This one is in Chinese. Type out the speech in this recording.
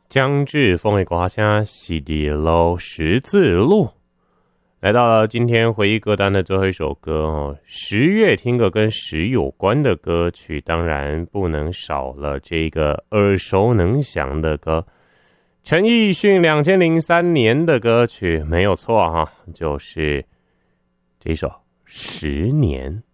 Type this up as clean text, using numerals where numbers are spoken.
江志风味瓜虾洗涤喽十字路，来到了今天回忆歌单的最后一首歌哦。10月听个跟10有关的歌曲，当然不能少了这个耳熟能详的歌。陈奕迅2003年的歌曲没有错哈，就是这首《10年》。